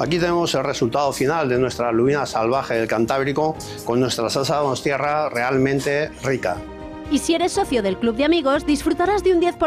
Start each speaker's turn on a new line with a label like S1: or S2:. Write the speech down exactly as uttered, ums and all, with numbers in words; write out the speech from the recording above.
S1: Aquí tenemos el resultado final de nuestra lubina salvaje del Cantábrico con nuestra salsa donostierra realmente rica.
S2: Y si eres socio del Club de Amigos, disfrutarás de un diez por ciento